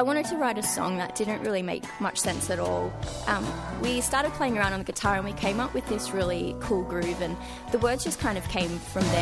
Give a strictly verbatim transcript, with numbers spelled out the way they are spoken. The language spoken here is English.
I wanted to write a song that didn't really make much sense at all. Um, we started playing around on the guitar and we came up with this really cool groove, and the words just kind of came from there.